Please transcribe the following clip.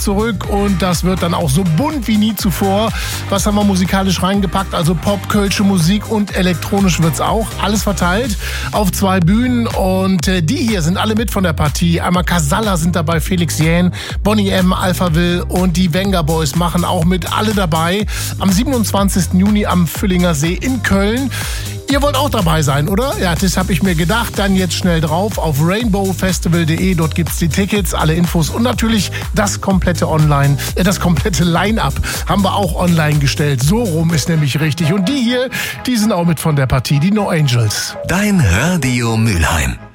zurück und das wird dann auch so bunt wie nie zuvor. Was haben wir musikalisch reingepackt? Also Pop, kölsche Musik und elektronisch wird's auch. Alles verteilt auf 2 Bühnen und die hier sind alle mit von der Partie. Einmal Casalla sind dabei, Felix Jähn, Boney M, Alphaville und die Venga Boys machen auch mit, alle dabei. Am 27. Juni am Füllinger See in Köln. Ihr wollt auch dabei sein, oder? Ja, das habe ich mir gedacht. Dann jetzt schnell drauf auf rainbowfestival.de. Dort gibt's die Tickets, alle Infos und natürlich das komplette Line-Up haben wir auch online gestellt. So rum ist nämlich richtig. Und die hier, die sind auch mit von der Partie, die No Angels. Dein Radio Mülheim.